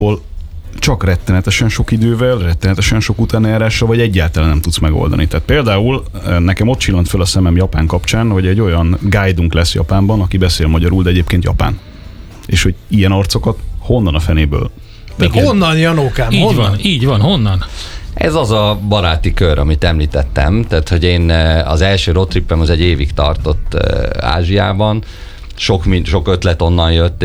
csak rettenetesen sok idővel, rettenetesen sok utánajárással, vagy egyáltalán nem tudsz megoldani. Tehát például nekem ott csillant föl a szemem Japán kapcsán, hogy egy olyan guide-unk lesz Japánban, aki beszél magyarul, de egyébként japán. És hogy ilyen arcokat honnan a fenéből? Honnan, Janókám? Így van, honnan? Ez az a baráti kör, amit említettem, tehát hogy én az első roadtripem az egy évig tartott Ázsiában, sok ötlet onnan jött,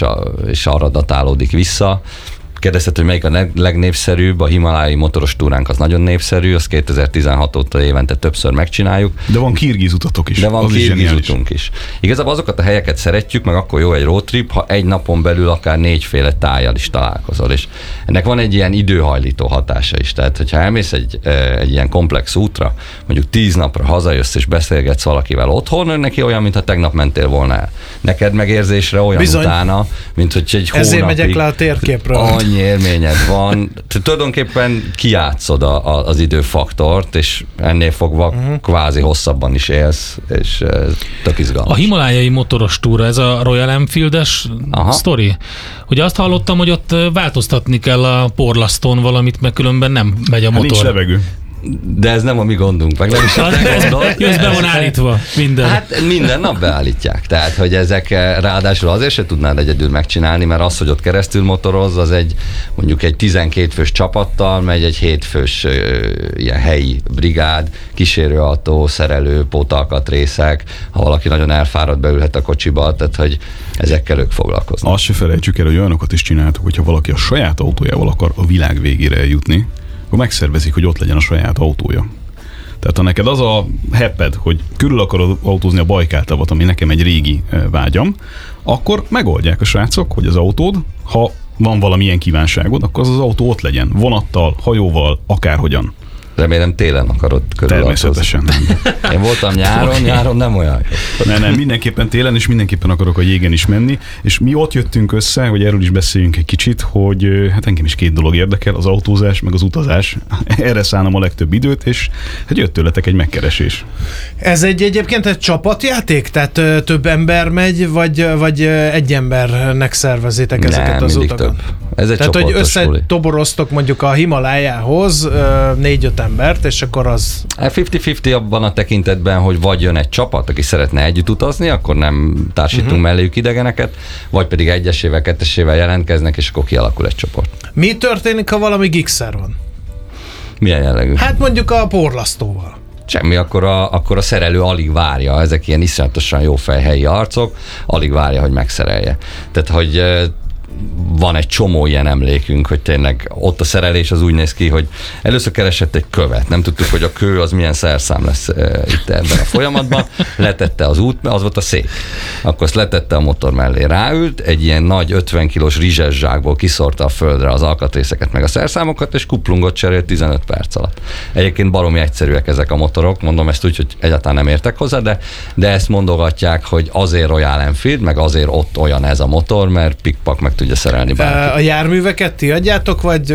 és arra datálódik vissza. Kérdezted, hogy melyik a legnépszerűbb, a himalájai motoros túránk az nagyon népszerű, azt 2016 óta évente többször megcsináljuk. De van kirgiz utatok is. De van kirgiz utunk is. Igazából azokat a helyeket szeretjük, meg akkor jó egy roadtrip, ha egy napon belül akár 4 tájjal is találkozol, és ennek van egy ilyen időhajlító hatása is. Tehát, hogyha elmész egy ilyen komplex útra, mondjuk 10 napra hazajössz és beszélgetsz valakivel otthon, neki olyan, mintha tegnap mentél volna el. Neked megérzésre olyan bizony, utána, mint hogy egy hónapig. Ezért megyek le a térképről. Annyi élményed van. Tulajdonképpen kijátszod az időfaktort, és ennél fogva kvázi hosszabban is élsz, és tök izgalmas. A himalájai motoros túra, ez a Royal Enfield-es sztori? Ugye azt hallottam, hogy ott változtatni kell a porlaszton valamit, mert különben nem megy a motor. Nincs levegő. De ez nem a mi gondunk, meg nem is a te gondod. Jössz be van állítva minden. Hát minden nap beállítják. Tehát, hogy ezek ráadásul azért se tudnád egyedül megcsinálni, mert az, hogy ott keresztül motoroz, az mondjuk egy 12 fős csapattal megy egy 7 fős ilyen helyi brigád, kísérőautó, szerelő, pótalkatrészek, ha valaki nagyon elfárad, beülhet a kocsiba, tehát, hogy ezekkel ők foglalkoznak. Azt se felejtsük el, hogy olyanokat is csináltuk, hogyha valaki a saját autójával akar a világ végére eljutni, akkor megszervezik, hogy ott legyen a saját autója. Tehát ha neked az a hepped, hogy körül akarod autózni a Bajkál-tavat, ami nekem egy régi vágyam, akkor megoldják a srácok, hogy az autód, ha van valamilyen kívánságod, akkor az autó ott legyen. Vonattal, hajóval, akárhogyan. Remélem télen akarod körülautózni. Természetesen. Én voltam nyáron nem olyan jó. Nem, mindenképpen télen, és mindenképpen akarok a jégen is menni, és mi ott jöttünk össze, hogy erről is beszéljünk egy kicsit, hogy hát engem is 2 dolog érdekel, az autózás, meg az utazás. Erre szánom a legtöbb időt, és hát jött tőletek egy megkeresés. Ez egyébként egy csapatjáték? Tehát több ember megy, vagy egy embernek szervezitek ezeket az utakat? Több. Ez egy tehát, hogy suli. összetoboroztok mondjuk a Himalájához 4-5 embert, és akkor az... 50-50 abban a tekintetben, hogy vagy jön egy csapat, aki szeretne együtt utazni, akkor nem társítunk melléjük idegeneket, vagy pedig egyesével, kettesével jelentkeznek, és akkor kialakul egy csoport. Mi történik, ha valami gigszer van? Milyen jellegű? Hát mondjuk a porlasztóval. Semmi, akkor a szerelő alig várja, ezek ilyen iszonyatosan jó fejhelyi arcok, alig várja, hogy megszerelje. Tehát, hogy van egy csomó ilyen emlékünk, hogy tényleg ott a szerelés az úgy néz ki, hogy először keresett egy követ, nem tudtuk, hogy a kő az milyen szerszám lesz itt ebben a folyamatban, letette az az volt a szék. Akkor azt letette a motor mellé, ráült, egy ilyen nagy 50 kilós rizses zsákból kiszórta a földre az alkatrészeket meg a szerszámokat, és kuplungot cserélt 15 perc alatt. Egyébként baromi egyszerűek ezek a motorok, mondom ezt úgy, hogy egyáltalán nem értek hozzá, de ezt mondogatják, hogy azért Royal Enfield, meg azért ott olyan ez a motor, mert pikpak meg tudja szerelni bárki. A járműveket ti adjátok, vagy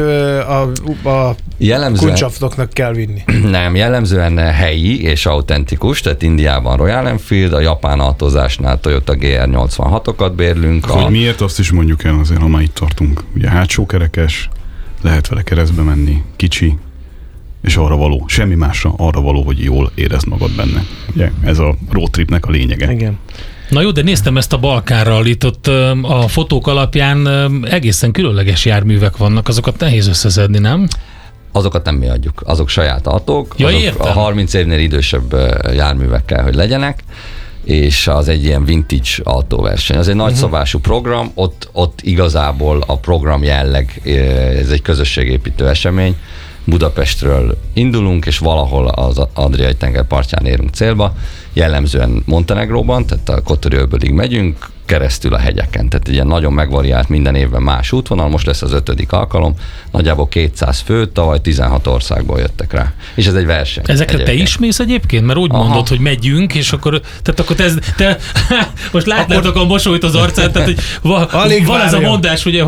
a kuncsaftoknak kell vinni? Nem, jellemzően helyi és autentikus, tehát Indiában Royal Enfield, a japán autózásnál Toyota GR86-okat bérlünk. Hogy miért, azt is mondjuk el azért, ha már itt tartunk. Ugye hátsó kerekes, lehet vele keresztbe menni, kicsi, és arra való, semmi másra, arra való, hogy jól érezd magad benne. Ugye, ez a road tripnek a lényege. Igen. Na jó, de néztem ezt a Balkánral, itt ott a fotók alapján egészen különleges járművek vannak, azokat nehéz összeszedni, nem? Azokat nem mi adjuk, azok saját autók, ja, azok a 30 évnél idősebb járművek kell, hogy legyenek, és az egy ilyen vintage autóverseny. Az egy nagyszabású program, ott igazából a program jelleg, ez egy közösségépítő esemény, Budapestről indulunk, és valahol az Adriai tenger partján érünk célba, jellemzően Montenegróban, tehát a Kotoriöbölig megyünk, keresztül a hegyeken. Tehát ilyen nagyon megvariált, minden évben más útvonal, most lesz az 5. alkalom, nagyjából 200 fő, tavaly 16 országból jöttek rá. És ez egy verseny. Ezekre te is mész egyébként? Mert úgy mondod, hogy megyünk, és akkor te most látnátok a mosolyt az arcán, tehát hogy van ez a mondás, ugye,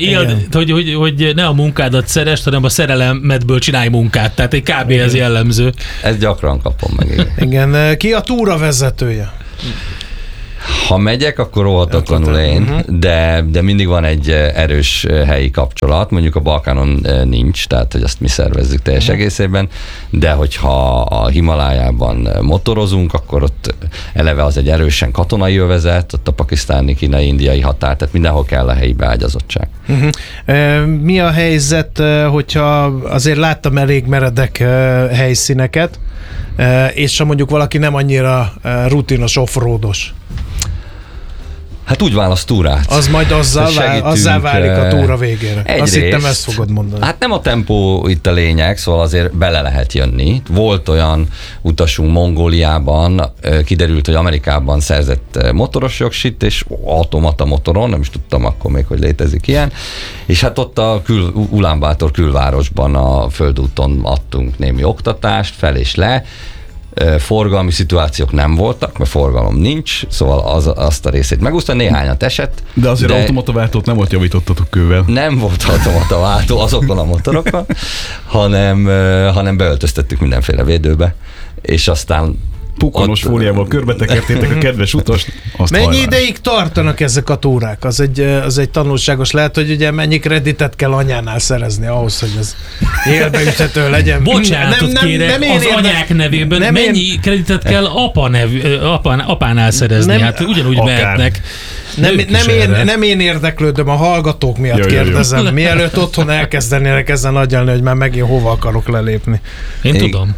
hogy ne a munkádat szeresd, hanem a szerelemedből csinálj munkát. Tehát egy kb. Ez jellemző. Ezt gyakran kapom meg. Igen. Ki a túra vezetője? Ha megyek, akkor rohatatlanul én, de mindig van egy erős helyi kapcsolat, mondjuk a Balkánon nincs, tehát hogy azt mi szervezzük teljes egészében, de hogyha a Himalájában motorozunk, akkor ott eleve az egy erősen katonai övezet, ott a pakisztáni, kínai, indiai határ, tehát mindenhol kell a helyi beágyazottság. Mi a helyzet, hogyha azért láttam elég meredek helyszíneket, és ha mondjuk valaki nem annyira rutinos offroados? Hát úgy választ túrát. Az majd azzá válik a túra végére. Azt hittem, ezt fogod mondani. Hát nem a tempó itt a lényeg, szóval azért bele lehet jönni. Volt olyan utasunk Mongóliában, kiderült, hogy Amerikában szerzett motoros jogsit, és automata motoron, nem is tudtam akkor még, hogy létezik ilyen, és hát ott a Ulánbátor külvárosban a földúton adtunk némi oktatást, fel és le, forgalmi szituációk nem voltak, mert forgalom nincs, szóval azt a részét megúszta, néhányat esett. De azért automataváltót nem volt javítottatok kővel. Nem volt automataváltó azokon a motorokon, hanem beöltöztettük mindenféle védőbe, és aztán pukkonos fóliával körbetekertétek a kedves utast. Mennyi ideig tartanak ezek a túrák? Az egy tanulságos lehet, hogy ugye mennyi kreditet kell anyánál szerezni ahhoz, hogy ez élbeüthető legyen. Bocsánatot kérek, az anyák nevében mennyi kreditet kell apánál szerezni? Hát ugyanúgy mehetnek. Nem én érdeklődöm, a hallgatók miatt kérdezem. Mielőtt otthon elkezdenének ezen agyalni, hogy már megint hova akarok lelépni. Én tudom.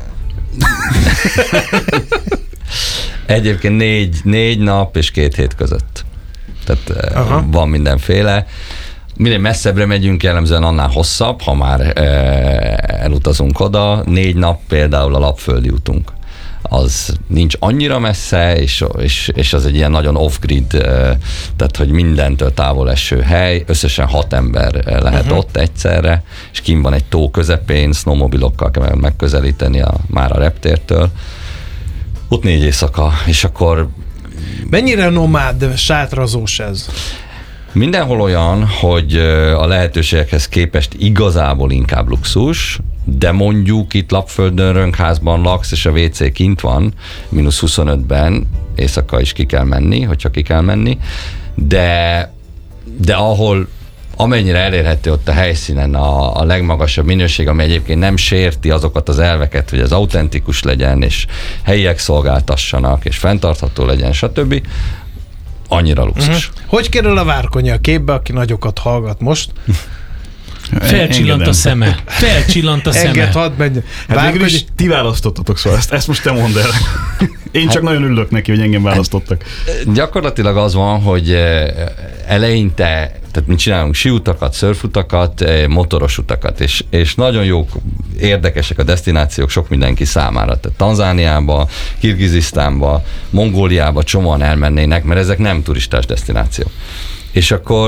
Egyébként négy nap és 2 hét között. Tehát van mindenféle. Minél messzebbre megyünk, jellemzően annál hosszabb, ha már elutazunk oda. 4 nap például a Lapföldi útunk. Az nincs annyira messze, és az egy ilyen nagyon off-grid, tehát hogy mindentől távol eső hely, összesen 6 ember lehet ott egyszerre, és kint van egy tó közepén, snowmobilokkal kell megközelíteni már a reptértől. Ott 4 éjszaka, és akkor... Mennyire nomád, sátrazós ez? Mindenhol olyan, hogy a lehetőségekhez képest igazából inkább luxus, de mondjuk itt Lapföldön rönkházban laksz, és a WC kint van, -25-ben, éjszaka is ki kell menni, hogyha ki kell menni, de ahol amennyire elérhető ott a helyszínen a legmagasabb minőség, ami egyébként nem sérti azokat az elveket, hogy ez autentikus legyen, és helyiek szolgáltassanak, és fenntartható legyen, stb., annyira luxus. Hogy kerül a Várkonyi a képbe, aki nagyokat hallgat most? Felcsillant a szeme. Engedd, hadd menj. Hát végül is ti választottatok, szóval ezt most te mondd el. Én csak nagyon örülök neki, hogy engem választottak. Gyakorlatilag az van, hogy eleinte, tehát mi csinálunk síutakat, szörfutakat, motoros utakat, és nagyon jók, érdekesek a desztinációk sok mindenki számára. Tehát Tanzániába, Kirgizisztánba, Mongóliába csomóan elmennének, mert ezek nem turistás desztinációk. És akkor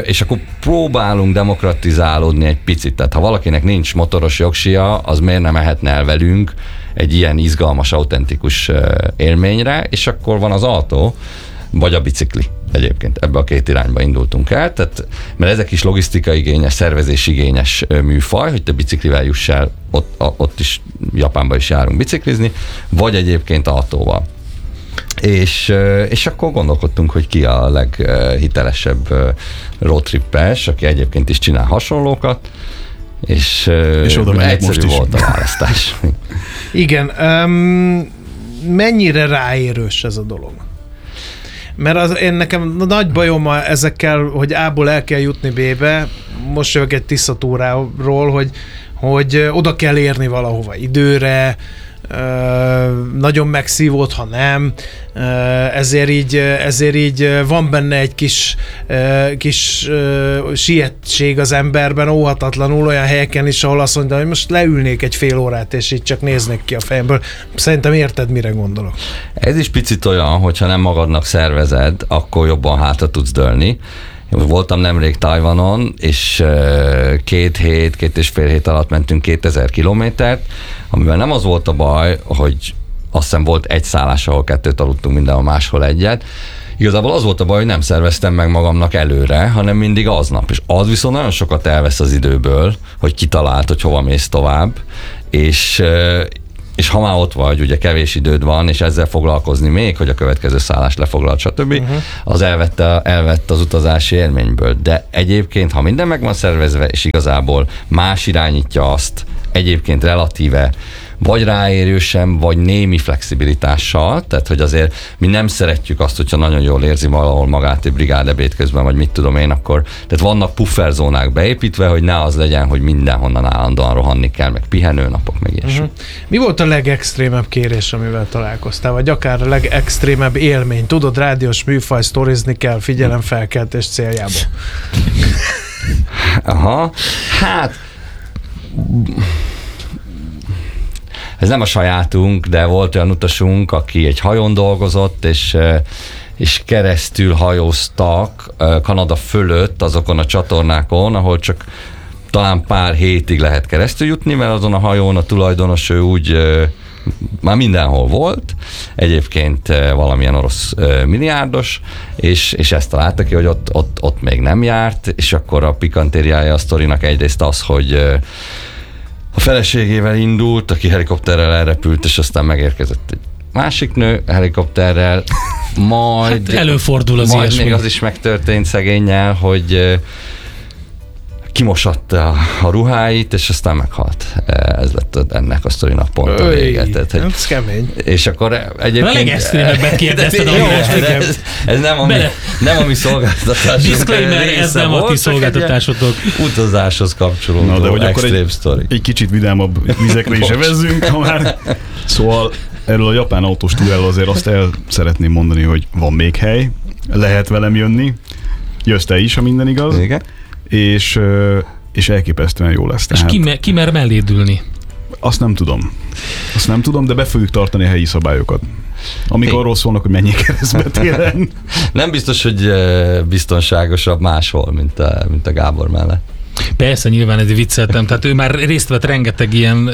próbálunk demokratizálódni egy picit. Tehát ha valakinek nincs motoros jogsia, az miért nem mehetne el velünk egy ilyen izgalmas, autentikus élményre, és akkor van az autó, vagy a bicikli egyébként. Ebbe a 2 irányba indultunk el, tehát, mert ezek is logisztikaigényes, szervezésigényes műfaj, hogy te biciklivel juss el, ott is Japánba is járunk biciklizni, vagy egyébként autóval. És akkor gondolkodtunk, hogy ki a leghitelesebb roadtrippes, aki egyébként is csinál hasonlókat, és oda egyszerű volt a választás. Igen. Mennyire ráérős ez a dolog? Mert én nekem nagy bajom ezekkel, hogy A-ból el kell jutni B-be, most jövök egy Tiszatúráról, hogy oda kell érni valahova időre, nagyon megszívott, ha nem, ezért így van benne egy kis sietség az emberben, óhatatlanul olyan helyeken is, ahol azt mondja, hogy most leülnék egy fél órát, és így csak néznék ki a fejemből. Szerintem érted, mire gondolok. Ez is picit olyan, hogyha nem magadnak szervezed, akkor jobban hátra tudsz dőlni. Voltam nemrég Tajvanon, és 2,5 hét alatt mentünk 2000 kilométert, amiben nem az volt a baj, hogy azt hiszem volt egy szállás, ahol 2 aludtunk, mindenhol máshol egyet. Igazából az volt a baj, hogy nem szerveztem meg magamnak előre, hanem mindig aznap. És az viszont nagyon sokat elvesz az időből, hogy kitalált, hogy hova mész tovább, és és ha már ott vagy, ugye kevés időd van, és ezzel foglalkozni még, hogy a következő szállás lefoglalt, stb., az elvette az utazási élményből. De egyébként, ha minden meg van szervezve, és igazából más irányítja azt, egyébként relatíve vagy ráérősen, vagy némi flexibilitással, tehát hogy azért mi nem szeretjük azt, hogyha nagyon jól érzi valahol magát egy brigád ebéd közben, vagy mit tudom én, akkor, tehát vannak pufferzónák beépítve, hogy ne az legyen, hogy mindenhonnan állandóan rohanni kell, meg pihenőnapok, meg ilyesmi. Mi volt a legextrémebb kérés, amivel találkoztál, vagy akár a legextrémebb élmény? Tudod, rádiós műfaj, sztorizni kell, figyelemfelkeltés céljából. Aha, hát ez nem a sajátunk, de volt olyan utasunk, aki egy hajón dolgozott, és keresztül hajóztak Kanada fölött azokon a csatornákon, ahol csak talán pár hétig lehet keresztül jutni, mert azon a hajón a tulajdonos ő úgy már mindenhol volt, egyébként valamilyen orosz milliárdos, és ezt találta ki, hogy ott még nem járt, és akkor a pikantériája a sztorinak egyrészt az, hogy a feleségével indult, aki helikopterrel elrepült, és aztán megérkezett egy másik nő helikopterrel, majd... Hát előfordul az majd ilyesmi. még az is megtörtént szegénnyel, hogy kimosatta a ruháit, és aztán meghalt. Ez lett ennek a sztorinak pont a vége. Ez kemény. És akkor egyébként... A legextrémebbet kérdezted, ez nem a mi szolgáltatásunk. Disclaimer, ez nem a ti szolgáltatásotok. Utazáshoz kapcsolódó de hogy extrém sztori. Egy kicsit vidámabb vizekre is evezzünk, ha már. Szóval erről a japán autós túráról azért azt el szeretném mondani, hogy van még hely, lehet velem jönni, jössz te is, ha minden igaz. Igen. És elképesztően jó lesz. És ki mer melléd ülni? Azt nem tudom, de be fogjuk tartani a helyi szabályokat. Amik arról szólnak, hogy menjél keresztbe télen. Nem biztos, hogy biztonságosabb máshol, mint a Gábor mellett. Persze, nyilván ez vicceltem. Tehát ő már részt vett rengeteg ilyen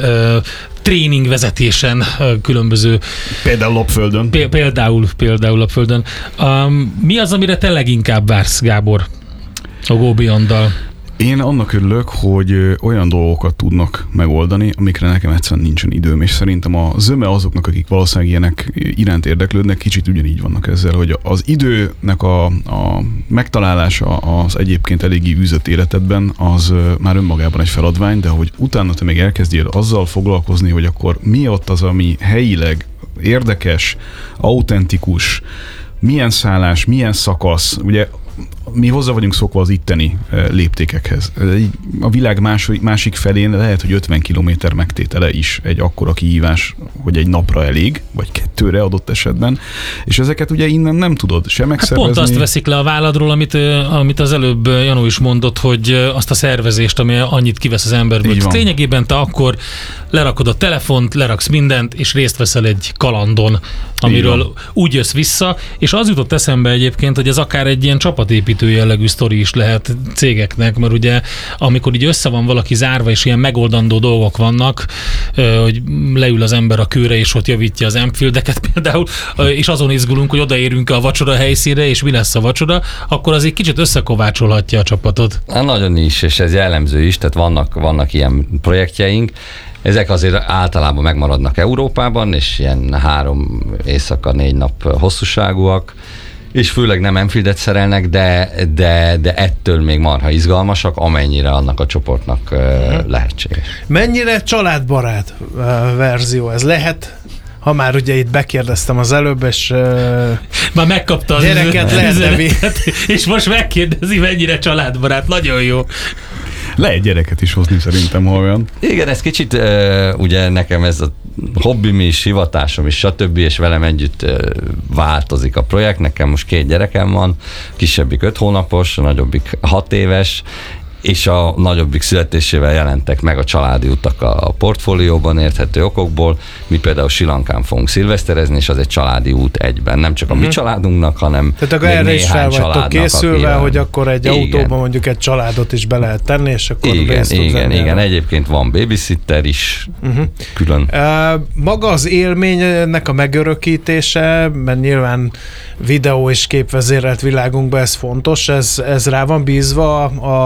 tréningvezetésen különböző... Például Lapföldön. Például Lapföldön. Mi az, amire te leginkább vársz, Gábor? A Go Beyond-dal. Én annak örülök, hogy olyan dolgokat tudnak megoldani, amikre nekem egyszerűen nincsen időm, és szerintem a zöme azoknak, akik valószínűleg ilyenek iránt érdeklődnek, kicsit ugyanígy vannak ezzel, hogy az időnek a megtalálása az egyébként eléggé űzött életedben, az már önmagában egy feladvány, de hogy utána te még elkezdjél azzal foglalkozni, hogy akkor mi ott az, ami helyileg érdekes, autentikus, milyen szállás, milyen szakasz, ugye mi hozzá vagyunk szokva az itteni léptékekhez. A világ másik felén lehet, hogy 50 kilométer megtétele is egy akkora kihívás, hogy egy napra elég, vagy 2-re adott esetben, és ezeket ugye innen nem tudod se megszervezni. Pont azt veszik le a válladról, amit az előbb Janó is mondott, hogy azt a szervezést, ami annyit kivesz az emberből. Lényegében te akkor lerakod a telefont, leraksz mindent, és részt veszel egy kalandon, amiről úgy jössz vissza, és az jutott eszembe egyébként, hogy ez akár egy ilyen csapatépítő jellegű sztori is lehet cégeknek, mert ugye amikor így össze van valaki zárva, és ilyen megoldandó dolgok vannak, hogy leül az ember a kőre, és ott javítja az Enfieldeket például, és azon izgulunk, hogy odaérünk a vacsora helyszínre, és mi lesz a vacsora, akkor az egy kicsit összekovácsolhatja a csapatot. Nagyon is, és ez jellemző is, tehát vannak ilyen projektjeink. Ezek azért általában megmaradnak Európában, és ilyen 3 éjszaka, 4 nap hosszúságúak, és főleg nem Enfieldet szerelnek, de ettől még marha izgalmasak, amennyire annak a csoportnak lehetséges. Mennyire családbarát verzió ez lehet? Ha már ugye itt bekérdeztem az előbb, és már megkapta az gyereket üzenetet, és most megkérdezi, mennyire családbarát. Nagyon jó. Lehet gyereket is hozni szerintem, ha olyan. Igen, ez kicsit ugye nekem ez a hobbim is, hivatásom is, stb. És velem együtt változik a projekt. Nekem most 2 gyerekem van, kisebbik 5 hónapos, a nagyobbik 6 éves, és a nagyobbik születésével jelentek meg a családi utak a portfólióban érthető okokból. Mi például Sri Lankán fogunk szilveszterezni, és az egy családi út egyben. Nem csak a mi családunknak, hanem tehát akkor erre is fel vagytok készülve, hogy akkor egy autóban mondjuk egy családot is be lehet tenni, és akkor igen. Egyébként van babysitter is külön. Maga az élménynek a megörökítése, mert nyilván videó és képvezérelt világunkban ez fontos, ez rá van bízva a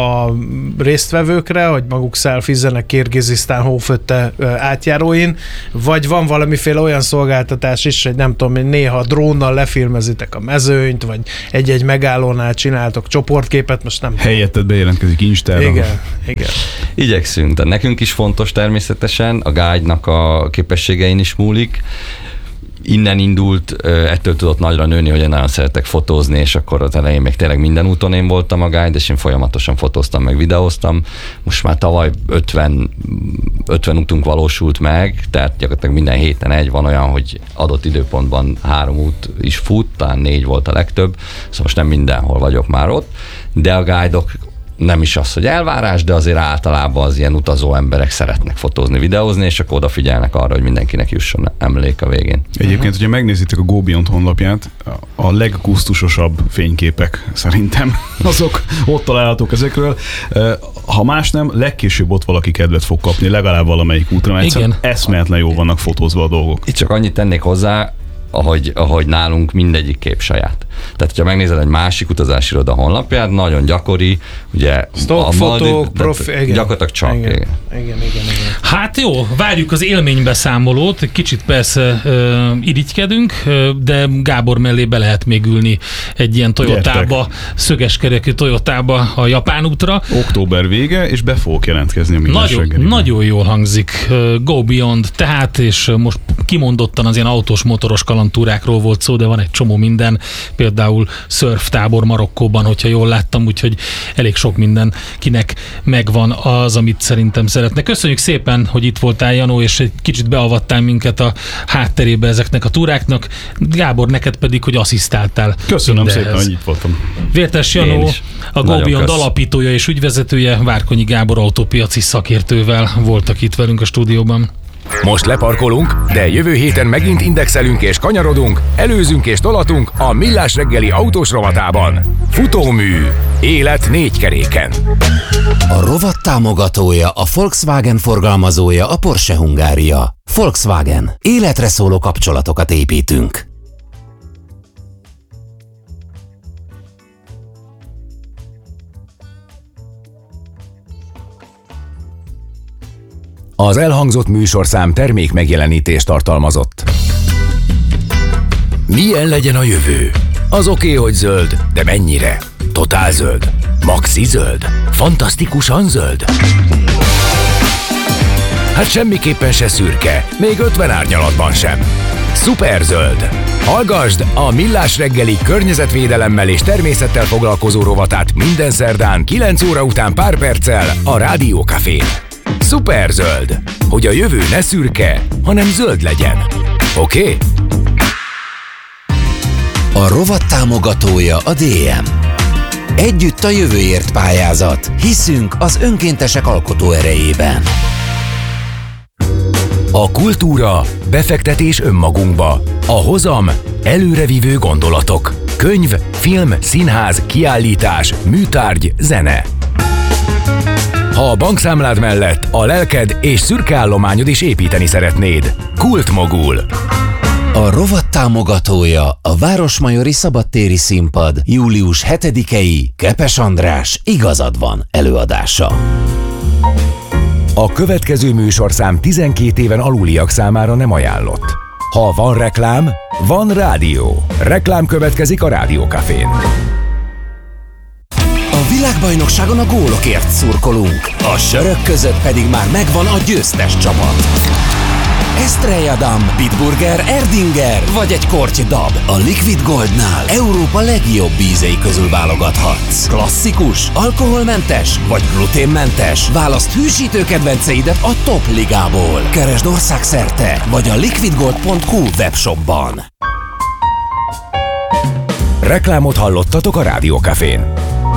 a résztvevőkre, hogy maguk szelfizzenek Kirgizisztán hófötte átjáróin, vagy van valamiféle olyan szolgáltatás is, hogy nem tudom, néha drónnal lefilmezitek a mezőnyt, vagy egy-egy megállónál csináltok csoportképet, most nem helyetted bejelentkezik Instára. Igen. Igyekszünk, de nekünk is fontos természetesen, a guide-nak a képességein is múlik. Innen indult, ettől tudott nagyra nőni, hogy én nagyon szeretek fotózni, és akkor az elején még tényleg minden úton én voltam a guide, és én folyamatosan fotóztam, meg videóztam. Most már tavaly 50 útunk valósult meg, tehát gyakorlatilag minden héten van olyan, hogy adott időpontban 3 út is fut, talán 4 volt a legtöbb, szóval most nem mindenhol vagyok már ott, de a guide-ok nem is az, hogy elvárás, de azért általában az ilyen utazó emberek szeretnek fotózni, videózni, és akkor odafigyelnek arra, hogy mindenkinek jusson emlék a végén. Egyébként, hogyha megnézitek a GoBeyond honlapját, a leggusztusosabb fényképek szerintem azok ott találhatók ezekről. Ha más nem, legkésőbb ott valaki kedvet fog kapni, legalább valamelyik útra, mert egyszerűen eszméletlen jól vannak fotózva a dolgok. Itt csak annyit tennék hozzá, ahogy nálunk mindegyik kép saját. Tehát, ha megnézed egy másik utazási iroda honlapját, nagyon gyakori, ugye stockfotók, gyakorlatilag csak. Igen. Hát jó, várjuk az élménybeszámolót, kicsit persze irigykedünk, de Gábor mellé be lehet még ülni egy ilyen Toyotába, szögeskerekű Toyotába a Japán útra. Október vége, és be fogok jelentkezni a Millás reggeliben. Nagyon jól hangzik. GoBeyond tehát, és most kimondottan az ilyen autós, motoros kalandtúrákról volt szó, de van egy csomó minden, például szörftábor Marokkóban, hogyha jól láttam, úgyhogy elég sok minden kinek megvan az, amit szerintem szeretne. Köszönjük szépen, hogy itt voltál, Janó, és egy kicsit beavattál minket a hátterébe ezeknek a túráknak. Gábor, neked pedig, hogy asszisztáltál. Köszönöm szépen, hogy itt voltam. Vértes Janó, a GoBeyond alapítója és ügyvezetője, Várkonyi Gábor autópiaci szakértővel voltak itt velünk a stúdióban. Most leparkolunk, de jövő héten megint indexelünk és kanyarodunk, előzünk és tolatunk a Millás reggeli autós rovatában. Futómű. Élet 4 keréken. A rovat támogatója, a Volkswagen forgalmazója, a Porsche Hungária. Volkswagen. Életre szóló kapcsolatokat építünk. Az elhangzott műsorszám termék megjelenítést tartalmazott. Milyen legyen a jövő? Az oké, hogy zöld, de mennyire? Totál zöld? Maxi zöld? Fantasztikusan zöld? Hát semmiképpen se szürke, még 50 árnyalatban sem. Szuperzöld! Hallgasd a Millás reggeli környezetvédelemmel és természettel foglalkozó rovatát minden szerdán 9 óra után pár perccel a Rádió Cafén. Szuperzöld! Hogy a jövő ne szürke, hanem zöld legyen. Oké? A rovat támogatója a DM. Együtt a jövőért pályázat. Hiszünk az önkéntesek alkotó erejében. A kultúra, befektetés önmagunkba. A hozam, előrevívő gondolatok. Könyv, film, színház, kiállítás, műtárgy, zene. Ha a bankszámlád mellett a lelked és szürke állományod is építeni szeretnéd. Kultmogul. A rovat támogatója a Városmajori Szabadtéri Színpad július 7-i Kepes András Igazad van előadása. A következő műsorszám 12 éven aluliak számára nem ajánlott. Ha van reklám, van rádió. Reklám következik a Rádió Cafén. A világbajnokságon a gólokért szurkolunk, a sörök között pedig már megvan a győztes csapat. Estrella Damm, Bitburger, Erdinger vagy egy korty dab. A Liquid Goldnál Európa legjobb ízei közül válogathatsz. Klasszikus, alkoholmentes vagy gluténmentes? Válaszd hűsítő kedvenceidet a Top Ligából. Keresd országszerte vagy a liquidgold.hu webshopban. Reklámot hallottatok a Rádió Cafén.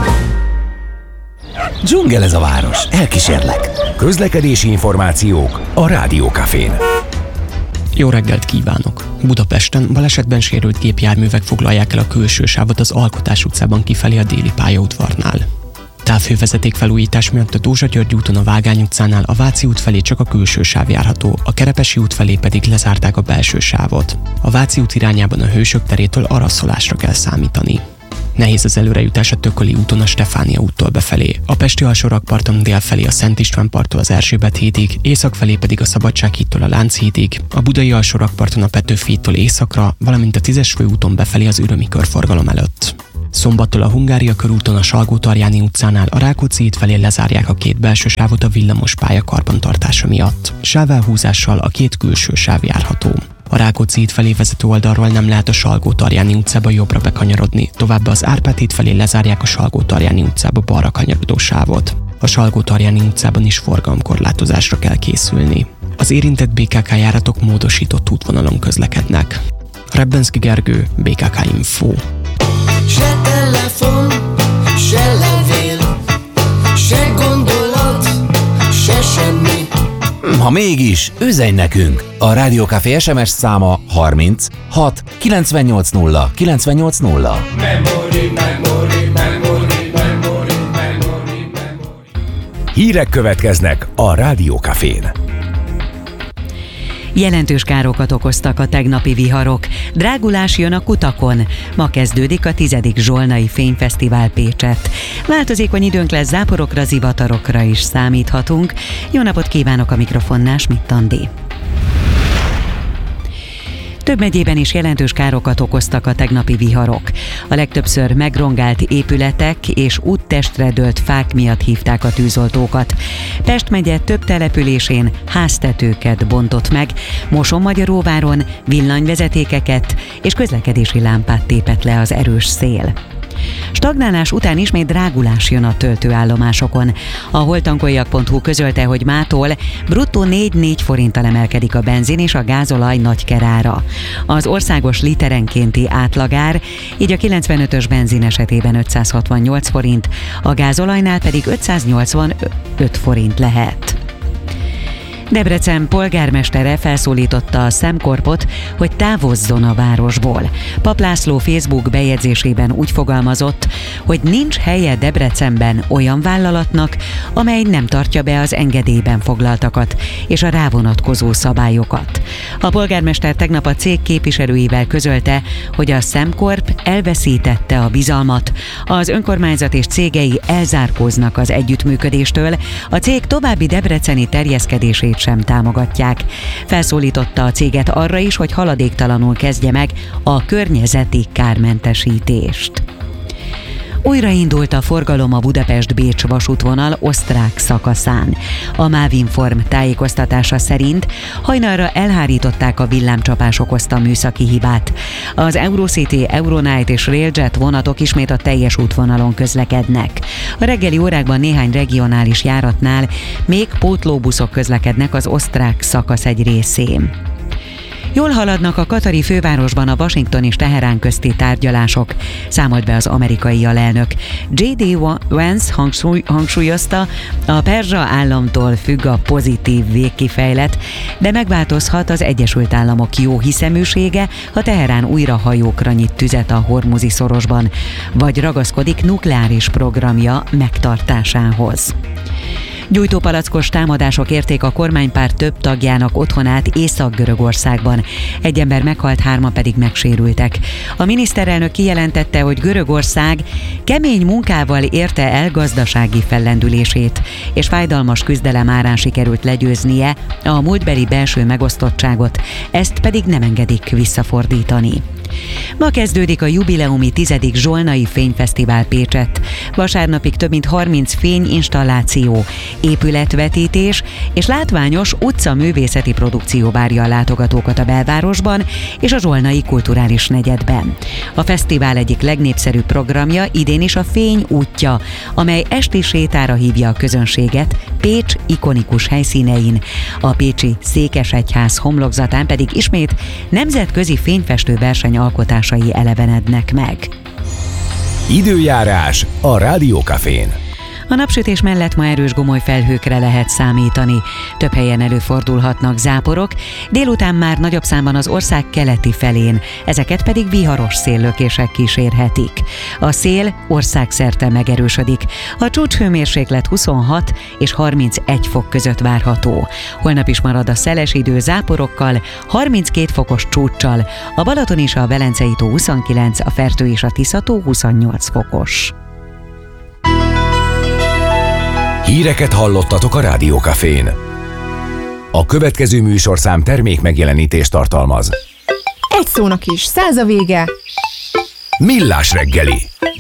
Dzsungel ez a város, elkísérlek. Közlekedési információk a Rádió Cafén. Jó reggelt kívánok! Budapesten balesetben sérült gépjárművek foglalják el a külső sávot az Alkotás utcában kifelé a déli pályaudvarnál. Távhővezeték felújítás miatt a Dózsa-György úton a Vágány utcánál a Váci út felé csak a külső sáv járható, a Kerepesi út felé pedig lezárták a belső sávot. A Váci út irányában a Hősök terétől araszolásra kell számítani. Nehéz az előrejutás a Tököli úton a Stefánia úttól befelé, a pesti alsórakparton dél felé a Szent István parttól az Erzsébet hídig, észak felé pedig a Szabadság hídtól a Lánchídig, a budai alsórakparton a Petőfi hídtól északra, valamint a 10-es főúton befelé az Ürömi körforgalom előtt. Szombattól a Hungária körúton a Salgó-Tarjáni utcánál a Rákóczi híd felé lezárják a két belső sávot a villamos pálya karbantartása miatt. Sávelhúzással a két külső sáv járható. A Rákóczi híd felé vezető oldalról nem lehet a Salgó-Tarjáni utcába jobbra bekanyarodni, továbbá az Árpád híd felé lezárják a Salgó-Tarjáni utcába balra kanyarodó sávot. A Salgó-Tarjáni utcában is forgalomkorlátozásra kell készülni. Az érintett BKK járatok módosított útvonalon közlekednek. Rebbenszki Gergő, BKK Info. Se telefon, se levél, se gondolat, se semmi. Ha mégis, üzenj nekünk! A Rádió Café SMS száma 30 6 980 980. Hírek következnek a Rádió Cafén. Jelentős károkat okoztak a tegnapi viharok. Drágulás jön a kutakon. Ma kezdődik a 10. Zsolnai Fényfesztivál Pécsett. Változékony időnk lesz, záporokra, zivatarokra is számíthatunk. Jó napot kívánok, a mikrofonnál Schmidt Andi. Több megyében is jelentős károkat okoztak a tegnapi viharok. A legtöbbször megrongált épületek és úttestre dőlt fák miatt hívták a tűzoltókat. Pest megye több településén háztetőket bontott meg, Mosonmagyaróváron villanyvezetékeket és közlekedési lámpát tépett le az erős szél. Stagnálás után ismét drágulás jön a töltőállomásokon. A holtankoljak.hu közölte, hogy mától bruttó 4-4 forinttal emelkedik a benzin és a gázolaj nagykerára. Az országos literenkénti átlagár így a 95-ös benzin esetében 568 forint, a gázolajnál pedig 585 forint lehet. Debrecen polgármestere felszólította a SemCorpot, hogy távozzon a városból. Pap László Facebook bejegyzésében úgy fogalmazott, hogy nincs helye Debrecenben olyan vállalatnak, amely nem tartja be az engedélyben foglaltakat és a rávonatkozó szabályokat. A polgármester tegnap a cég képviselőivel közölte, hogy a SemCorp elveszítette a bizalmat, az önkormányzat és cégei elzárkóznak az együttműködéstől, a cég további debreceni terjeszkedését sem támogatják. Felszólította a céget arra is, hogy haladéktalanul kezdje meg a környezeti kármentesítést. Újraindult a forgalom a Budapest-Bécs vasútvonal osztrák szakaszán. A Mávinform tájékoztatása szerint hajnalra elhárították a villámcsapás okozta műszaki hibát. Az Eurocity, Euronight és Railjet vonatok ismét a teljes útvonalon közlekednek. A reggeli órákban néhány regionális járatnál még pótlóbuszok közlekednek az osztrák szakasz egy részén. Jól haladnak a katari fővárosban a Washington és Teherán közti tárgyalások, számolt be az amerikai alelnök. J.D. Vance hangsúlyozta, a perzsa államtól függ a pozitív végkifejlet, de megváltozhat az Egyesült Államok jó hiszeműsége, ha Teherán újra hajókra nyit tüzet a Hormuzi szorosban, vagy ragaszkodik nukleáris programja megtartásához. Gyújtópalackos támadások érték a kormánypárt több tagjának otthonát Észak-Görögországban. Egy ember meghalt, 3 pedig megsérültek. A miniszterelnök kijelentette, hogy Görögország kemény munkával érte el gazdasági fellendülését, és fájdalmas küzdelem árán sikerült legyőznie a múltbeli belső megosztottságot, ezt pedig nem engedik visszafordítani. Ma kezdődik a jubileumi 10. Zsolnai Fényfesztivál Pécsett. Vasárnapig több mint 30 fényinstalláció, épületvetítés és látványos utcaművészeti produkció várja a látogatókat a belvárosban és a zsolnai kulturális negyedben. A fesztivál egyik legnépszerűbb programja idén is a Fény útja, amely esti sétára hívja a közönséget Pécs ikonikus helyszínein. A pécsi Székesegyház homlokzatán pedig ismét nemzetközi fényfestő verseny alkotásai elevenednek meg. Időjárás a Rádió Cafén. A napsütés mellett ma erős gomoly felhőkre lehet számítani. Több helyen előfordulhatnak záporok, délután már nagyobb számban az ország keleti felén, ezeket pedig viharos széllökések kísérhetik. A szél országszerte megerősödik. A csúcshőmérséklet 26 és 31 fok között várható. Holnap is marad a szeles idő záporokkal, 32 fokos csúccsal, a Balaton és a Velencei tó 29, a Fertő és a Tisza tó 28 fokos. Híreket hallottatok a Rádiókafén. A következő műsorszám termék megjelenítést tartalmaz. Egy szónak is 100 a vége. Millás reggeli.